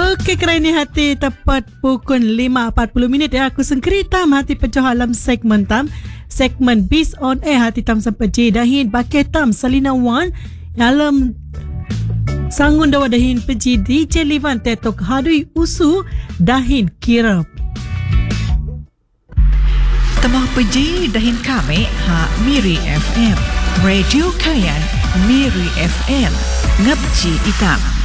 Okey, kerana hati tepat pukul 5.40 ya. Aku sengkeritam hati pejoh alam segmen tam. Segmen Bis on Air hati tam sampai je dahin pakai tam Salina Wan dalam sangun dawa dahin peji DJ Livan tetok hadui usu dahin kirap. Temah peji dahin kami Miri FM. Radio Kayan Miri FM. Ngabji itam.